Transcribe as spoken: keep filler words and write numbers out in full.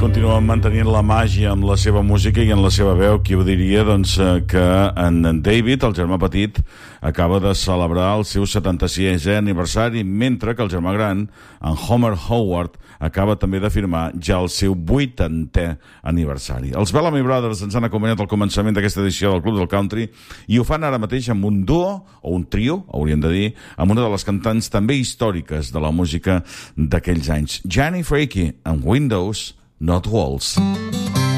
continuen mantenint la màgia amb la seva música i en la seva veu. Qui ho diria, doncs, que en David, el germà petit, acaba de celebrar el seu setanta-sisè aniversari, mentre que el germà gran, en Homer Howard, acaba també de firmar ja el seu vuitantè aniversari. Els Bellamy Brothers ens han acompanyat al començament d'aquesta edició del Club del Country i ho fan ara mateix amb un duo, o un trio, hauríem de dir, amb una de les cantants també històriques de la música d'aquells anys, Jenny Frakey, and Windows, Not Walls.